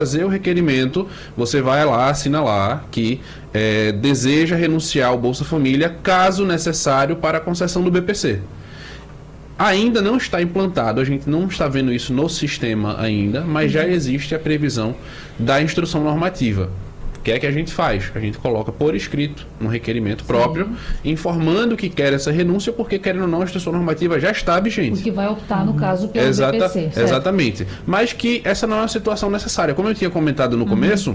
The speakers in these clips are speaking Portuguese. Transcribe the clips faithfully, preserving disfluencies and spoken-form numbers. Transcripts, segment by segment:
fazer o requerimento, você vai lá, assina lá que é, deseja renunciar ao Bolsa Família, caso necessário, para a concessão do B P C. Ainda não está implantado, a gente não está vendo isso no sistema ainda, mas já existe a previsão da instrução normativa. O que é que a gente faz? A gente coloca por escrito um requerimento próprio, Sim. informando que quer essa renúncia, porque, querendo ou não, a instrução normativa já está vigente. Porque vai optar, no caso, pelo Exata, B P C. Certo? Exatamente. Mas que essa não é uma situação necessária. Como eu tinha comentado no uhum. começo,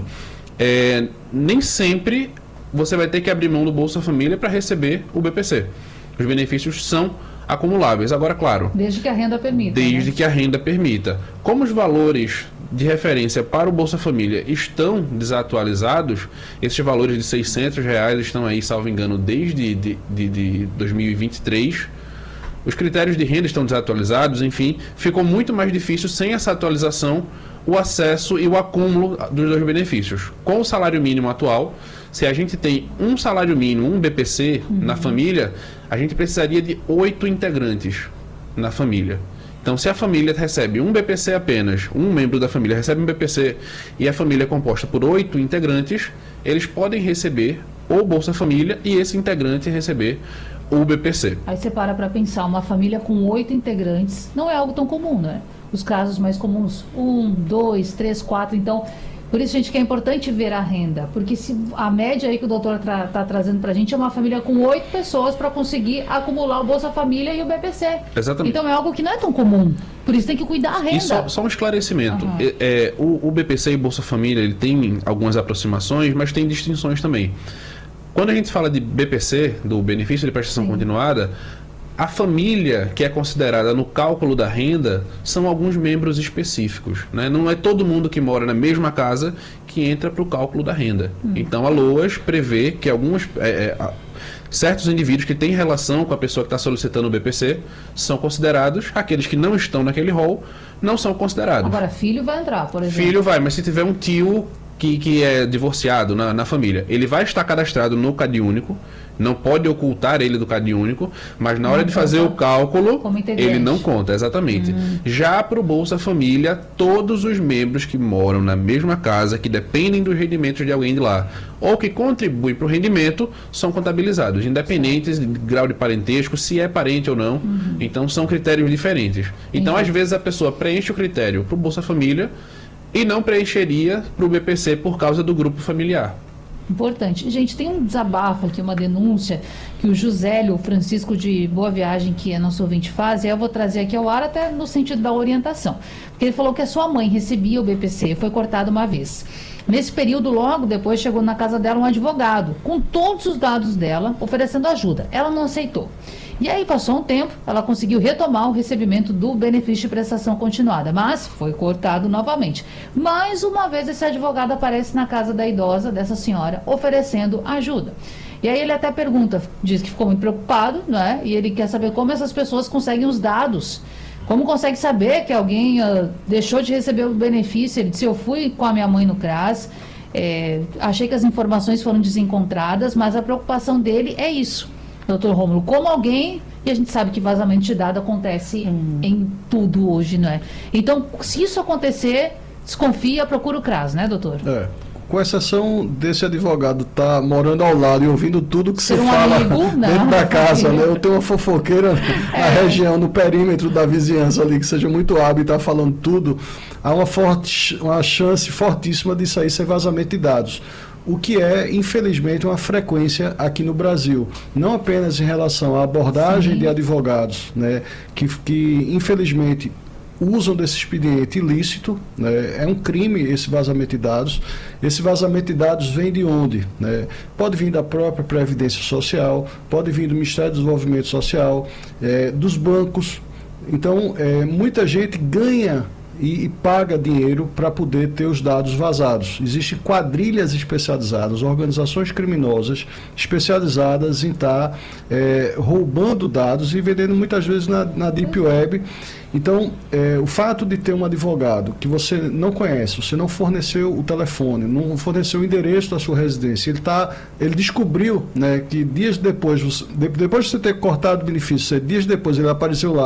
é, nem sempre você vai ter que abrir mão do Bolsa Família para receber o B P C. Os benefícios são acumuláveis. Agora, claro... Desde que a renda permita. Desde né? que a renda permita. Como os valores de referência para o Bolsa Família estão desatualizados, esses valores de seiscentos reais estão aí, salvo engano, desde de, de, de dois mil e vinte e três. Os critérios de renda estão desatualizados, enfim, ficou muito mais difícil sem essa atualização o acesso e o acúmulo dos dois benefícios. Com o salário mínimo atual, se a gente tem um salário mínimo, um B P C uhum. na família, a gente precisaria de oito integrantes na família. Então, se a família recebe um B P C apenas, um membro da família recebe um B P C e a família é composta por oito integrantes, eles podem receber o Bolsa Família e esse integrante receber o B P C. Aí você para para pensar, uma família com oito integrantes não é algo tão comum, né? Os casos mais comuns, um, dois, três, quatro, então... Por isso, gente, que é importante ver a renda, porque se a média aí que o doutor está tra trazendo para a gente é uma família com oito pessoas para conseguir acumular o Bolsa Família e o B P C. Exatamente. Então é algo que não é tão comum, por isso tem que cuidar a renda. E só, só um esclarecimento, uhum. é, é, o, o B P C e o Bolsa Família, ele tem algumas aproximações, mas tem distinções também. Quando a gente fala de B P C, do benefício de prestação Sim. continuada, a família que é considerada no cálculo da renda são alguns membros específicos, né? Não é todo mundo que mora na mesma casa que entra para o cálculo da renda. Hum. Então a LOAS prevê que alguns é, é, certos indivíduos que têm relação com a pessoa que está solicitando o B P C são considerados, aqueles que não estão naquele rol não são considerados. Agora, filho vai entrar, por exemplo. Filho vai, mas se tiver um tio que, que é divorciado na, na família, ele vai estar cadastrado no CadÚnico, não pode ocultar ele do CadÚnico, mas na hora não de fazer o cálculo, ele não conta, exatamente. Hum. Já para o Bolsa Família, todos os membros que moram na mesma casa, que dependem dos rendimentos de alguém de lá, ou que contribuem para o rendimento, são contabilizados, independentes de grau de parentesco, se é parente ou não. Uhum. Então, são critérios diferentes. Então, uhum. às vezes, a pessoa preenche o critério para o Bolsa Família e não preencheria para o B P C por causa do grupo familiar. Importante. Gente, tem um desabafo aqui, uma denúncia que o Jusélio Francisco de Boa Viagem, que é nosso ouvinte, faz, e eu vou trazer aqui ao ar até no sentido da orientação. Porque ele falou que a sua mãe recebia o B P C, foi cortado uma vez. Nesse período, logo depois, chegou na casa dela um advogado, com todos os dados dela, oferecendo ajuda. Ela não aceitou. E aí passou um tempo, ela conseguiu retomar o recebimento do benefício de prestação continuada, mas foi cortado novamente. Mais uma vez esse advogado aparece na casa da idosa, dessa senhora, oferecendo ajuda. E aí ele até pergunta, diz que ficou muito preocupado, né? E ele quer saber como essas pessoas conseguem os dados. Como consegue saber que alguém uh, deixou de receber o benefício? Ele disse, eu fui com a minha mãe no CRAS, é, achei que as informações foram desencontradas, mas a preocupação dele é isso. Doutor Rômulo, como alguém, e a gente sabe que vazamento de dados acontece hum. em tudo hoje, não é? Então, se isso acontecer, desconfia, procura o CRAS, né, doutor? É, com exceção desse advogado estar tá morando ao lado e ouvindo tudo que Ser você um fala amigo, dentro não, da casa, né? Eu tenho uma fofoqueira na é. região, no perímetro da vizinhança ali, que seja muito hábil e está falando tudo, há uma, forte, uma chance fortíssima disso aí ser vazamento de dados. O que é, infelizmente, uma frequência aqui no Brasil. Não apenas em relação à abordagem Sim. de advogados, né, que, que, infelizmente, usam desse expediente ilícito, né, é um crime esse vazamento de dados. Esse vazamento de dados vem de onde? Né? Pode vir da própria Previdência Social, pode vir do Ministério do Desenvolvimento Social, é, dos bancos. Então, é, muita gente ganha E, e paga dinheiro para poder ter os dados vazados. Existem quadrilhas especializadas, organizações criminosas especializadas em estar tá, é, roubando dados e vendendo muitas vezes na, na Deep Web. Então, é, o fato de ter um advogado que você não conhece, você não forneceu o telefone, não forneceu o endereço da sua residência, ele, tá, ele descobriu, né, que dias depois, você, de, depois de você ter cortado o benefício, dias depois ele apareceu lá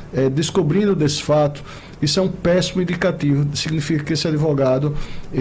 é, descobrindo desse fato, isso é um péssimo indicativo. Significa que esse advogado